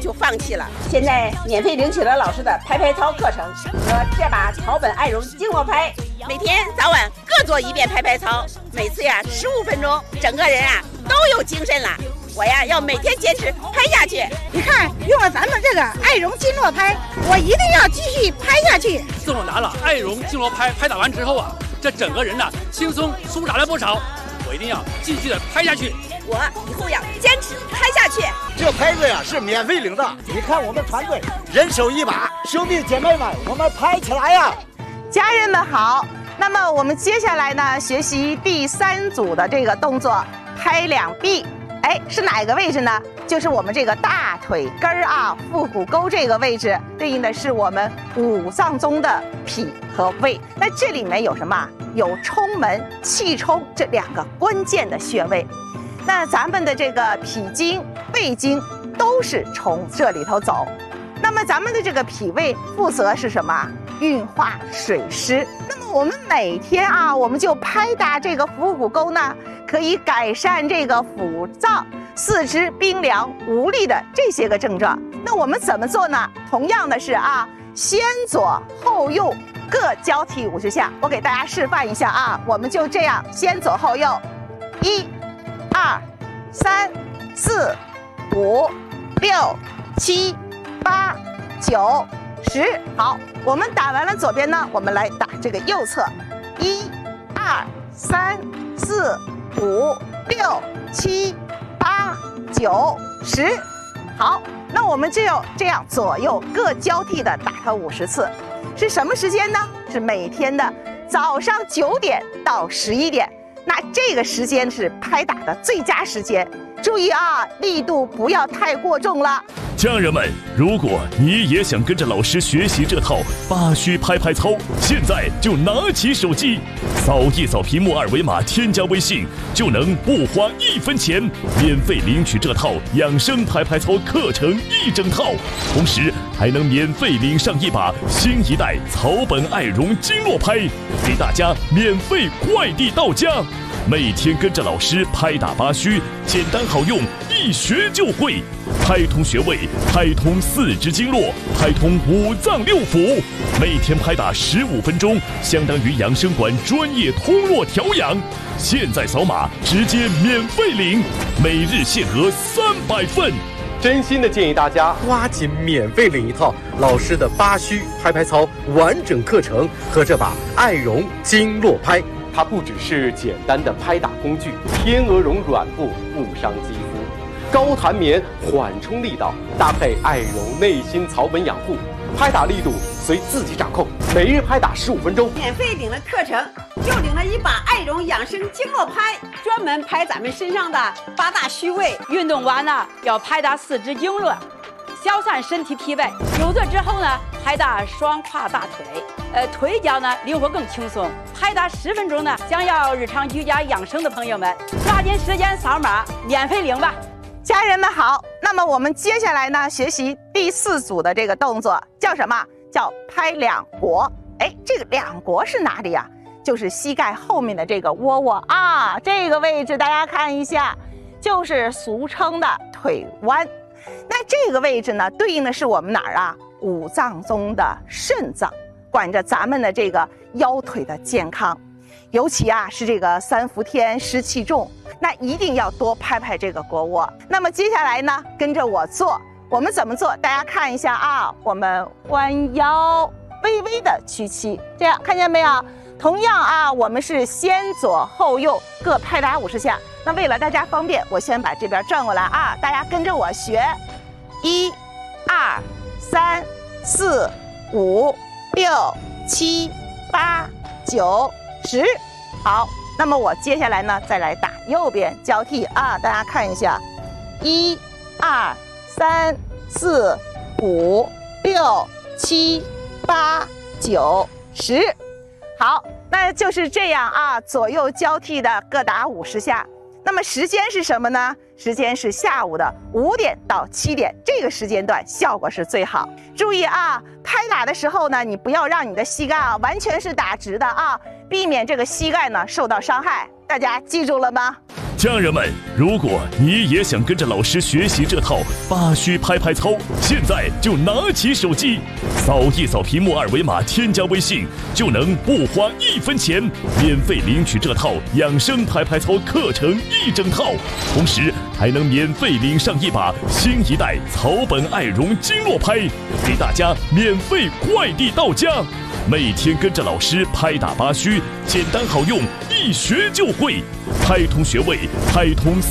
就放弃了。现在免费领取了老师的拍拍操课程和这把草本爱绒经络拍，每天早晚各做1遍拍拍操，每次呀15分钟，整个人啊都有精神了。我呀要每天坚持拍下去。 你看，用了咱们这个爱绒经络拍，我一定要继续拍下去。 自我拿了爱绒经络拍打完之后啊，这整个人呢轻松舒展了不少。我一定要继续的拍下去。 我以后要坚持拍下去。 这拍子呀是免费领的，你看我们团队人手一把，兄弟姐妹们，我们拍起来呀！ 家人们好，那么我们接下来呢，学习第3组的这个动作，拍两臂。哎，是哪个位置呢？就是我们这个大腿根儿啊，腹股沟这个位置，对应的是我们五脏中的脾和胃。那这里面有什么？有冲门、气冲这2个关键的穴位。那咱们的这个脾经、胃经都是从这里头走。那么咱们的这个脾胃负责是什么？运化水湿。那么我们每天啊，我们就拍打这个腹股沟呢，可以改善这个腹胀、四肢冰凉无力的这些个症状。那我们怎么做呢？同样的是啊，先左后右各交替50下。我给大家示范一下啊，我们就这样先左后右，1、2、3、4、5、6、7、8、9、10。好，我们打完了左边呢，我们来打这个右侧，1、2、3、4、5、6、7、8、9、10。好，那我们就这样左右各交替的打它50次。是什么时间呢？是每天的早上9点到11点。那这个时间是拍打的最佳时间。注意啊，力度不要太过重了。 家人们，如果你也想跟着老师学习这套8虚拍拍操，现在就拿起手机，扫一扫屏幕2维码，添加微信，就能不花1分钱，免费领取这套养生拍拍操课程1整套，同时还能免费领上一把新一代草本爱绒经络拍，给大家免费快递到家。每天跟着老师拍打8虚，简单好用，一学就会。拍通穴位，拍通4肢经络，拍通5脏6腑。每天拍打15分钟，相当于养生馆专业通络调养。现在扫码直接免费领，每日限额300份。 真心的建议大家抓紧免费领一套老师的8虚拍拍操完整课程和这把爱绒经络拍。它不只是简单的拍打工具，天鹅绒软布不伤肌肤，高弹棉缓冲力道，搭配爱绒内心草本养护，拍打力度随自己掌控，每日拍打15分钟。 免费领了课程，就领了一把爱绒养生经络拍，专门拍咱们身上的8大虚位。 运动完呢，要拍打4肢经络，消散身体疲惫。久坐之后呢，拍打双胯大腿。腿脚呢灵活更轻松，拍打10分钟呢。想要日常居家养生的朋友们，抓紧时间扫码免费领吧。 家人们好，那么我们接下来呢，学习第4组的这个动作，叫什么？叫拍两国。哎，这个两国是哪里呀？就是膝盖后面的这个窝窝啊，这个位置大家看一下，就是俗称的腿弯。那这个位置呢，对应的是我们哪儿啊？五脏中的肾脏。管着咱们的这个腰腿的健康，尤其啊是这个3伏天湿气重，那一定要多拍拍这个腘窝。那么接下来呢，跟着我做，我们怎么做？大家看一下啊，我们弯腰，微微的屈膝，这样看见没有？同样啊，我们是先左后右各拍打50下。那为了大家方便，我先把这边转过来啊，大家跟着我学，1、2、3、4、5、6、7、8、9、10。好，那么我接下来呢，再来打右边交替啊，大家看一下，1、2、3、4、5、6、7、8、9、10。好，那就是这样啊，左右交替的各打50下。那么时间是什么呢？时间是下午的5点到7点，这个时间段效果是最好。注意啊，拍打的时候呢，你不要让你的膝盖啊完全是打直的啊，避免这个膝盖呢受到伤害。大家记住了吗？ 家人们，如果你也想跟着老师学习这套八虚拍拍操，现在就拿起手机，扫一扫屏幕二维码，添加微信，就能不花1分钱，免费领取这套养生拍拍操课程1整套，同时还能免费领上一把新一代草本爱绒经络拍，给大家免费快递到家。每天跟着老师拍打八虚，简单好用，一学就会，拍通穴位，拍通